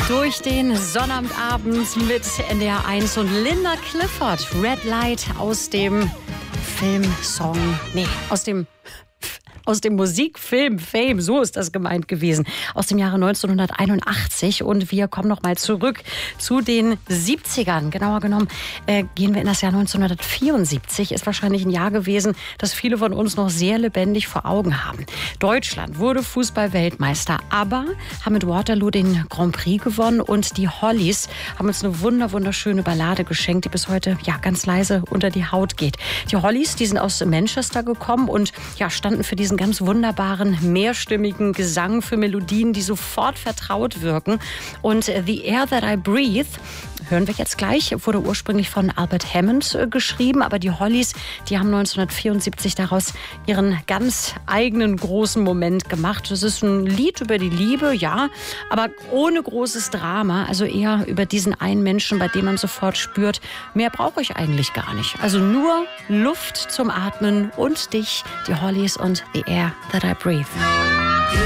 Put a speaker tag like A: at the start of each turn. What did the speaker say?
A: Durch den Sonnabendabend mit NDR1 und Linda Clifford. Red Light aus dem Filmsong, aus dem Musikfilm Fame, so ist das gemeint gewesen, aus dem Jahre 1981. Und wir kommen noch mal zurück zu den 70ern. Genauer genommen gehen wir in das Jahr 1974. Ist wahrscheinlich ein Jahr gewesen, das viele von uns noch sehr lebendig vor Augen haben. Deutschland wurde Fußball-Weltmeister, aber haben mit Waterloo den Grand Prix gewonnen. Und die Hollies haben uns eine wunderschöne Ballade geschenkt, die bis heute ganz leise unter die Haut geht. Die Hollies, die sind aus Manchester gekommen und standen für diesen ganz wunderbaren, mehrstimmigen Gesang, für Melodien, die sofort vertraut wirken. Und The Air That I Breathe, hören wir jetzt gleich, wurde ursprünglich von Albert Hammond geschrieben, aber die Hollies, die haben 1974 daraus ihren ganz eigenen großen Moment gemacht. Das ist ein Lied über die Liebe, ja, aber ohne großes Drama, also eher über diesen einen Menschen, bei dem man sofort spürt, mehr brauche ich eigentlich gar nicht. Also nur Luft zum Atmen und dich, die Hollies und The Air That I Breathe.